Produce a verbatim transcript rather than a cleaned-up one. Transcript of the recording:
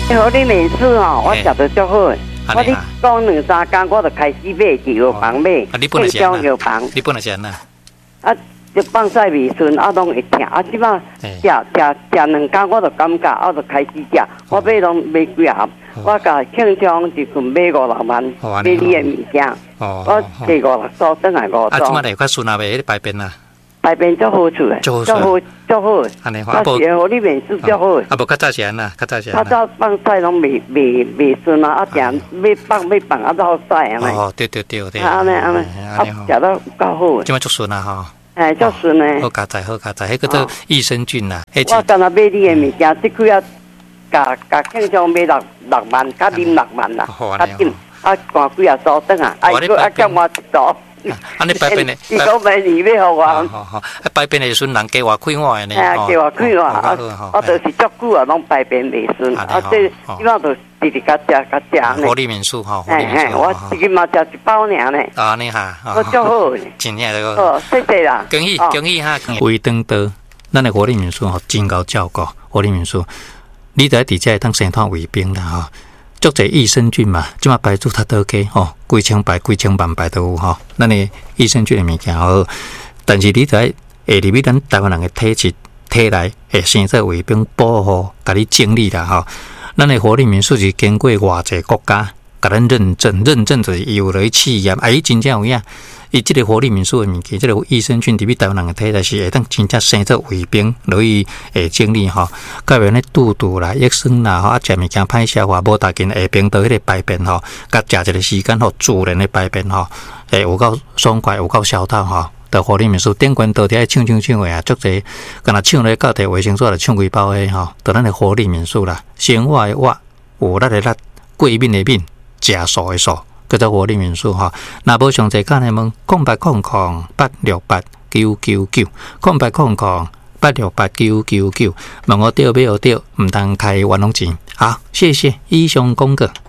好你面试吼，我食得足好。我你讲两三天，我就开始买去药房买， 啊，你本来是安药房， 你本来是安呐？ 啊，就放晒味顺，啊，拢会疼。啊，即摆食食食两天，我就感觉，啊，就开始食。我买拢买几盒，我甲庆昌一份买五六万，买你的物件。我加五六组，等下五组。 啊，即摆来快顺啊，袂迄排便啦。 排便足好处诶，足好足好。 安尼， 啊，是互你面试足好。 啊，无较早是安呐，较早是安。 较早放晒拢未未未顺啊，啊，定要放要放啊，都好晒安尼。 哦，对对对对。 安尼安尼，啊，食到够好。 即摆足顺啊吼。 哎，足顺诶。 好加载，好加载，迄个做益生菌呐。 我干那买你诶物件，即几啊，甲甲庆昌买六六万，甲啉六万啦，较紧。啊，赶几啊组转啊，啊，佮啊，叫我一组。 安尼排便的， 伊讲明年要互我。 好好，啊排便的时阵人加我开我的呢。 哎，加我开我，啊，我就是足久啊，拢排便袂顺，啊，这即摆就直直甲食甲食呢。 活力民宿吼， 哎哎，我自己嘛食一包尔呢。 啊，你哈， 我足好。 真正这个。 哦，谢谢啦。 恭喜恭喜哈！微灯的，咱的活力民宿吼，真够照顾活力民宿。你在底下当生态卫兵啦吼。足侪益生菌嘛，即马牌子较多个吼，几千牌、几千万牌都有吼。咱的益生菌的物件好，但是你在下入去咱台湾人的体质、体内会生做卫兵保护，甲你整理啦吼。咱的活力民宿是经过偌济国家甲咱认证，认证就是有来试验，哎，真正有影。伊即个活力民宿的物件，即、這个益生菌，伫比台湾人的体内是会当真正生做卫兵，落去会整理吼。甲边咧肚肚啦、益生啦，吼啊，食物件歹消化，无大紧下边到迄个排便吼，甲食一个时间吼，自然的排便吼，会有够爽快，有够消透吼。到活力民宿顶悬到底抢抢抢的啊，足侪，敢若抢咧到底卫生纸就抢几包的吼。到咱的活力民宿啦，生活的活，有力的力，过敏的敏，食素的素。叫做活力民宿哈，那无详细看的问，空八空空八六八九九九，空八空空八六八九九九，问我对没有对，唔当开玩弄钱。好，谢谢以上公告。